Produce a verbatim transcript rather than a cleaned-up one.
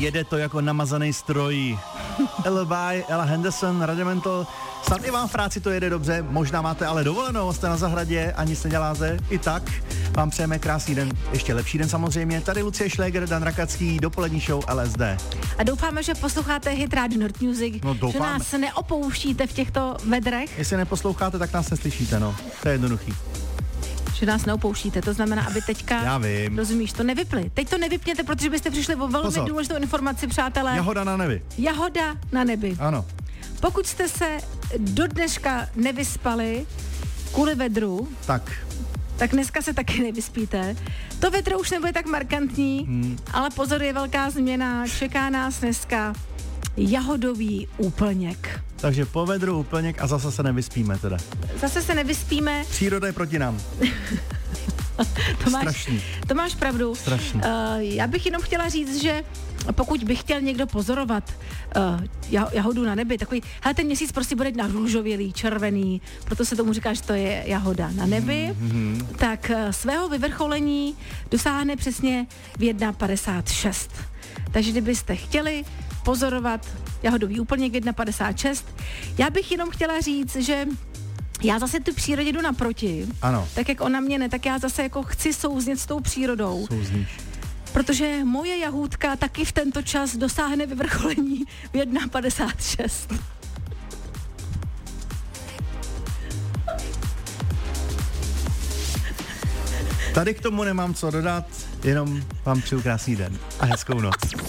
jede to jako namazaný stroj. Alibi, Ella Henderson, Rudimental, snad i vám v práci to jede dobře, možná máte ale dovolenou, jste na zahradě a nic neděláte, i tak vám přejeme krásný den, ještě lepší den samozřejmě. Tady Lucie Šléger, Dan Rakacký, dopolední show L S D. A doufáme, že posloucháte hit Radio Nord Music, no, že nás neopouštíte v těchto vedrech. Jestli neposloucháte, tak nás neslyšíte, no, to je jednoduchý. Že nás neopouštíte, to znamená, aby teďka, já vím. Rozumíš, to nevypli. Teď to nevypněte, protože byste přišli o velmi Pozor. důležitou informaci, přátelé. Jahoda na nebi. Jahoda na nebi. Ano. Pokud jste se do dneška nevyspali kvůli vedru, tak. tak dneska se taky nevyspíte. To vedro už nebude tak markantní, hmm. ale pozor, je velká změna, čeká nás dneska jahodový úplněk. Takže po vedru úplněk a zase se nevyspíme teda. Zase se nevyspíme. Příroda je proti nám. to, máš, Strašný. to máš pravdu. Strašný. Uh, já bych jenom chtěla říct, že pokud by chtěl někdo pozorovat uh, jahodu na nebi, takový, hele, ten měsíc prostě bude na růžovělý, červený, proto se tomu říká, že to je jahoda na nebi, mm-hmm. tak uh, svého vyvrcholení dosáhne přesně v jedna padesát šest. Takže kdybyste chtěli pozorovat jahodový úplněk v jedna padesát šest, já bych jenom chtěla říct, že já zase tu přírodě jdu naproti. Ano. Tak jak ona mě ne, tak já zase jako chci souznět s tou přírodou. Souzníš. Protože moje jahůdka taky v tento čas dosáhne vyvrcholení v jedna padesát šest. Tady k tomu nemám co dodat, jenom vám přeju krásný den a hezkou noc.